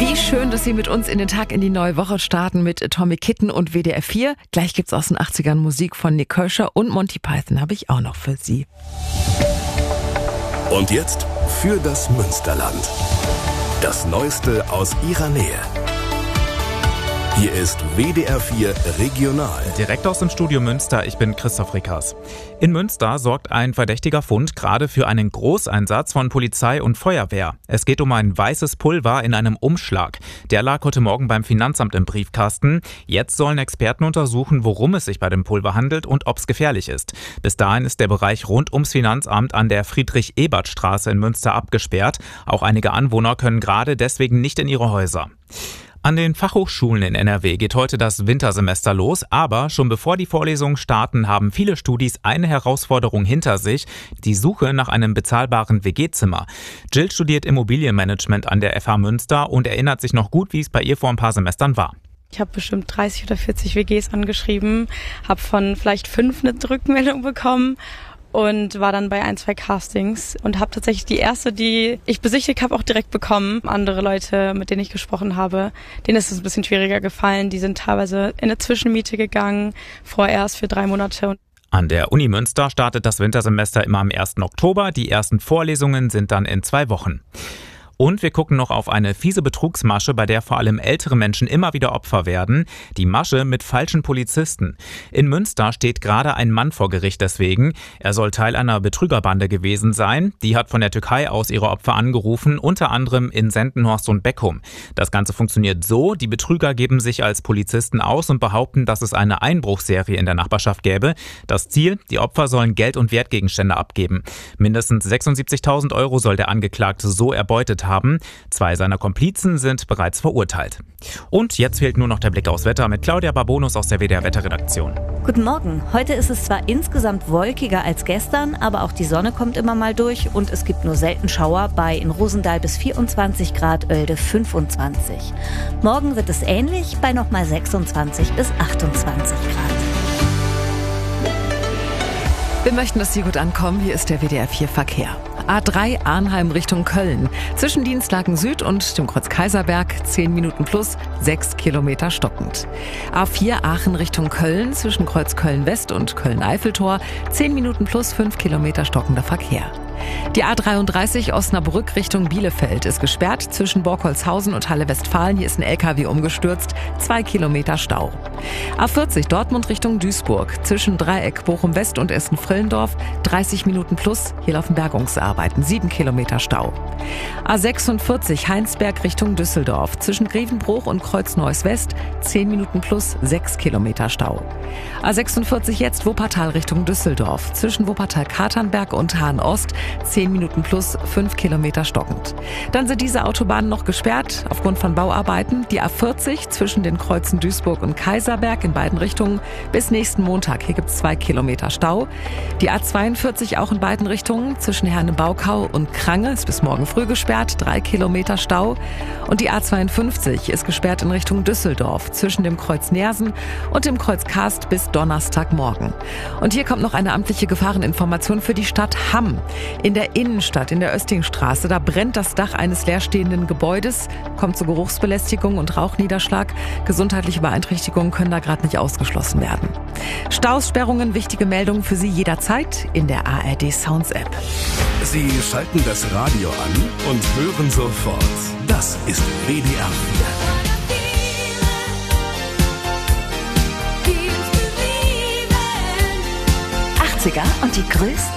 Wie schön, dass Sie mit uns in den Tag in die neue Woche starten mit Tommy Kitten und WDR 4. Gleich gibt's aus den 80ern Musik von Nick Kershaw und Monty Python habe ich auch noch für Sie. Und jetzt für das Münsterland. Das Neueste aus ihrer Nähe. Hier ist WDR 4 Regional. Direkt aus dem Studio Münster, ich bin Christoph Rickers. In Münster sorgt ein verdächtiger Fund gerade für einen Großeinsatz von Polizei und Feuerwehr. Es geht um ein weißes Pulver in einem Umschlag. Der lag heute Morgen beim Finanzamt im Briefkasten. Jetzt sollen Experten untersuchen, worum es sich bei dem Pulver handelt und ob es gefährlich ist. Bis dahin ist der Bereich rund ums Finanzamt an der Friedrich-Ebert-Straße in Münster abgesperrt. Auch einige Anwohner können gerade deswegen nicht in ihre Häuser. An den Fachhochschulen in NRW geht heute das Wintersemester los, aber schon bevor die Vorlesungen starten, haben viele Studis eine Herausforderung hinter sich, die Suche nach einem bezahlbaren WG-Zimmer. Jill studiert Immobilienmanagement an der FH Münster und erinnert sich noch gut, wie es bei ihr vor ein paar Semestern war. Ich habe bestimmt 30 oder 40 WGs angeschrieben, habe von vielleicht 5 eine Rückmeldung bekommen und war dann bei 1, 2 Castings und habe tatsächlich die erste, die ich besichtigt habe, auch direkt bekommen. Andere Leute, mit denen ich gesprochen habe, denen ist es ein bisschen schwieriger gefallen. Die sind teilweise in eine Zwischenmiete gegangen, vorerst für 3 Monate. An der Uni Münster startet das Wintersemester immer am 1. Oktober. Die ersten Vorlesungen sind dann in 2 Wochen. Und wir gucken noch auf eine fiese Betrugsmasche, bei der vor allem ältere Menschen immer wieder Opfer werden. Die Masche mit falschen Polizisten. In Münster steht gerade ein Mann vor Gericht deswegen. Er soll Teil einer Betrügerbande gewesen sein. Die hat von der Türkei aus ihre Opfer angerufen, unter anderem in Sendenhorst und Beckum. Das Ganze funktioniert so, die Betrüger geben sich als Polizisten aus und behaupten, dass es eine Einbruchsserie in der Nachbarschaft gäbe. Das Ziel, die Opfer sollen Geld und Wertgegenstände abgeben. Mindestens 76.000 € soll der Angeklagte so erbeutet haben. 2 seiner Komplizen sind bereits verurteilt. Und jetzt fehlt nur noch der Blick aufs Wetter mit Claudia Barbonus aus der WDR Wetterredaktion. Guten Morgen. Heute ist es zwar insgesamt wolkiger als gestern, aber auch die Sonne kommt immer mal durch und es gibt nur selten Schauer bei in Rosendahl bis 24 Grad, Oelde 25. Morgen wird es ähnlich bei nochmal 26 bis 28 Grad. Wir möchten, dass Sie gut ankommen. Hier ist der WDR 4 Verkehr. A3 Arnheim Richtung Köln. Zwischen Dienstlaken Süd und dem Kreuz Kaiserberg 10 Minuten plus 6 Kilometer stockend. A4 Aachen Richtung Köln. Zwischen Kreuz Köln West und Köln-Eiffeltor 10 Minuten plus 5 Kilometer stockender Verkehr. Die A33 Osnabrück Richtung Bielefeld ist gesperrt. Zwischen Borkholzhausen und Halle-Westfalen, hier ist ein LKW umgestürzt, 2 Kilometer Stau. A40 Dortmund Richtung Duisburg. Zwischen Dreieck Bochum-West und Essen-Frillendorf 30 Minuten plus, hier laufen Bergungsarbeiten, 7 Kilometer Stau. A46 Heinsberg Richtung Düsseldorf. Zwischen Grevenbruch und Kreuz-Neuss-West 10 Minuten plus 6 Kilometer Stau. A46 jetzt Wuppertal Richtung Düsseldorf. Zwischen Wuppertal-Katernberg und Hahn-Ost 10 Minuten plus 5 Kilometer stockend. Dann sind diese Autobahnen noch gesperrt aufgrund von Bauarbeiten. Die A40 zwischen den Kreuzen Duisburg und Kaiserberg in beiden Richtungen bis nächsten Montag. Hier gibt es 2 Kilometer Stau. Die A42 auch in beiden Richtungen zwischen Herne-Baukau und Krange ist bis morgen früh gesperrt, 3 Kilometer Stau. Und die A52 ist gesperrt in Richtung Düsseldorf zwischen dem Kreuz Neersen und dem Kreuz Karst bis Donnerstagmorgen. Und hier kommt noch eine amtliche Gefahreninformation für die Stadt Hamm. In der Innenstadt, in der Östingstraße, da brennt das Dach eines leerstehenden Gebäudes, kommt zu Geruchsbelästigung und Rauchniederschlag. Gesundheitliche Beeinträchtigungen können da gerade nicht ausgeschlossen werden. Staussperrungen, wichtige Meldungen für Sie jederzeit in der ARD Sounds App. Sie schalten das Radio an und hören sofort. Das ist WDR 4. 80er und die größten